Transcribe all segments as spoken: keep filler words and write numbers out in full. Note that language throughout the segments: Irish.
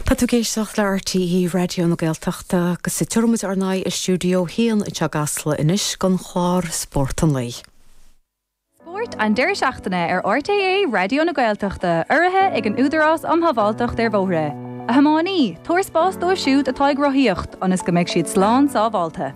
Tá tú géisteach le R T E radio na Gaeltachta go sa tuairmid ar naid i stúdio Héan i Teagasla inis gan chláir sport an lei. Sport an deir seachtaine ar R T E radio na Gaeltachta uirithe ag an údarás am havaltacht ar bhóre. A hamánaí, tuair spás dó siúd atá ag rothíocht anas go mbeidh siad slán sábháilte.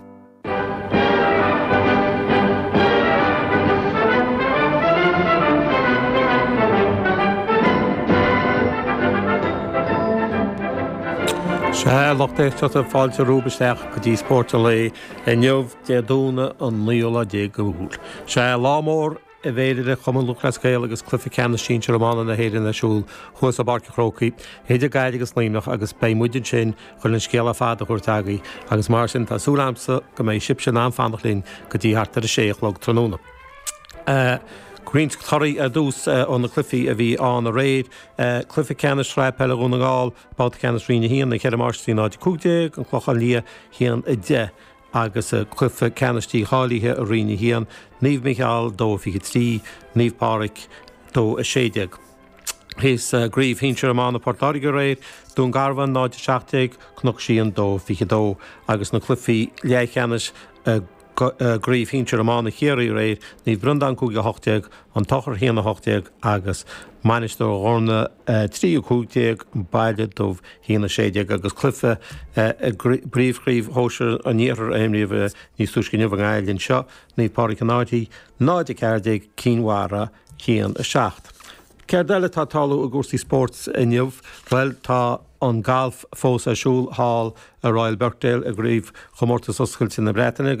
Se lochtéist a fáilte rúbaisteach go dtí sport a lei i neamh déadúna an líola dé go bhúr. Se lámór a bhéidir a chuman Lucas Gael agus Cliffy Canis sin Romana na héidir na siúl chuas a barca chrócaí, héidir gaiid agus límnach agus bé muidin sin chun an scéal fád a chuirtágaí agus mar sin tá súlamsa go méid sib sin anfannach lín go dtí hartar a séach log tróna. Greens thorí a dús an na Cliffy a bhí an a réid, Cliffy Canis rá pelle gúna gáil, báta Canis ríine hían na cheir marstí náid cúteag an chlochan lia hían a de agus a Cliffy Canistí hálíthe a ríine hían, Níomh Michael dó fi trí, Níomh Páric dó a séideag. Hís gríomh hínseir amán na Portáriga réid, dún garvan náid seachteag, cnoch sían dó fi dó agus na Cliffy Canis gríomh hínseir amán na chéirí réid, Níomh Brundan cúige hochtéag an tochar híana hochtéag agus Manister orna tríú cúteag baile dómh híana séideag agus Cliffy bríomhríomh hóisiir a níorar aimríomh níos túiscinneamh an gáilinn seo, Níomh Páric an áidí náide ceardaigh cínmhara chéan a seacht. Ceir deile tá talú a gúrsaí sports inniuh, bhfuil tá an galf fós a siúl hall a Royal Birkdale a gríomh chomórtas oscailte na Breataine